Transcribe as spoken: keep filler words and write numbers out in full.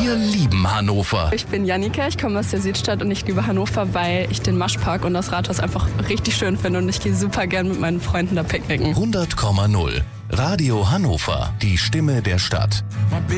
Wir lieben Hannover. Ich bin Jannika, ich komme aus der Südstadt und ich liebe Hannover, weil ich den Maschpark und das Rathaus einfach richtig schön finde und ich gehe super gern mit meinen Freunden da picknicken. hundert Komma null. Radio Hannover, die Stimme der Stadt.